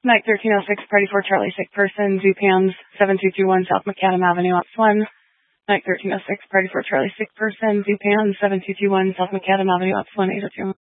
Mike 1306, party for Charlie, sick person, Zupans, 7221 South Macadam Avenue, Ops 1. Mike 1306, party for Charlie, sick person, Zupans, 7221 South Macadam Avenue, Ops 1, 802.